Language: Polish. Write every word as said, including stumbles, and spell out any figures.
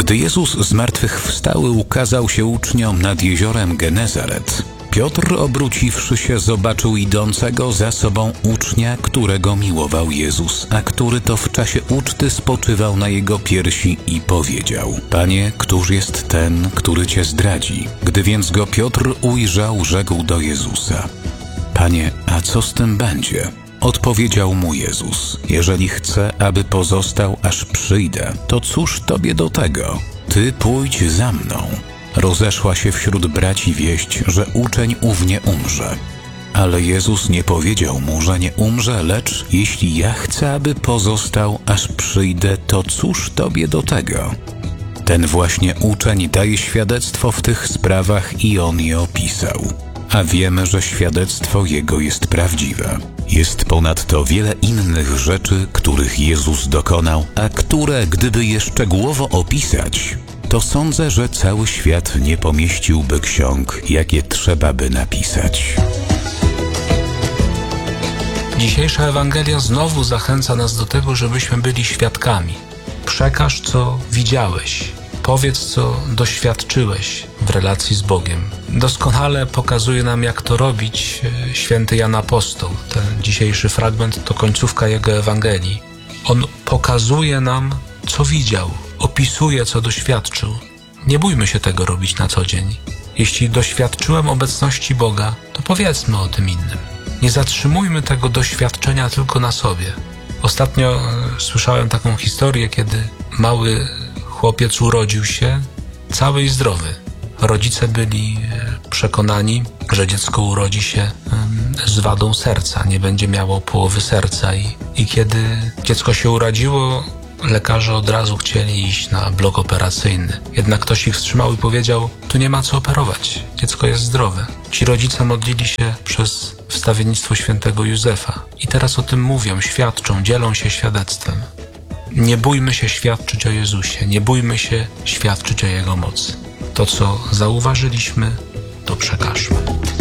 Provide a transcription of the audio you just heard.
Gdy Jezus zmartwychwstały ukazał się uczniom nad jeziorem Genezaret, Piotr, obróciwszy się, zobaczył idącego za sobą ucznia, którego miłował Jezus, a który to w czasie uczty spoczywał na jego piersi i powiedział: Panie, któż jest ten, który Cię zdradzi? Gdy więc go Piotr ujrzał, rzekł do Jezusa: Panie, a co z tym będzie? Odpowiedział mu Jezus: Jeżeli chcę, aby pozostał, aż przyjdę, to cóż Tobie do tego? Ty pójdź za mną. Rozeszła się wśród braci wieść, że uczeń ów nie umrze. Ale Jezus nie powiedział mu, że nie umrze, lecz jeśli ja chcę, aby pozostał, aż przyjdę, to cóż Tobie do tego? Ten właśnie uczeń daje świadectwo w tych sprawach i on je opisał. A wiemy, że świadectwo Jego jest prawdziwe. Jest ponadto wiele innych rzeczy, których Jezus dokonał, a które, gdyby je szczegółowo opisać, to sądzę, że cały świat nie pomieściłby ksiąg, jakie trzeba by napisać. Dzisiejsza Ewangelia znowu zachęca nas do tego, żebyśmy byli świadkami. Przekaż, co widziałeś. Powiedz, co doświadczyłeś w relacji z Bogiem. Doskonale pokazuje nam, jak to robić święty Jan Apostoł. Ten dzisiejszy fragment to końcówka jego Ewangelii. On pokazuje nam, co widział, opisuje, co doświadczył. Nie bójmy się tego robić na co dzień. Jeśli doświadczyłem obecności Boga, to powiedzmy o tym innym. Nie zatrzymujmy tego doświadczenia tylko na sobie. Ostatnio e, słyszałem taką historię, kiedy mały chłopiec urodził się cały i zdrowy. Rodzice byli przekonani, że dziecko urodzi się z wadą serca, nie będzie miało połowy serca. I, i kiedy dziecko się urodziło, lekarze od razu chcieli iść na blok operacyjny. Jednak ktoś ich wstrzymał i powiedział: tu nie ma co operować, dziecko jest zdrowe. Ci rodzice modlili się przez wstawiennictwo świętego Józefa. I teraz o tym mówią, świadczą, dzielą się świadectwem. Nie bójmy się świadczyć o Jezusie, nie bójmy się świadczyć o Jego mocy. To, co zauważyliśmy, to przekażmy.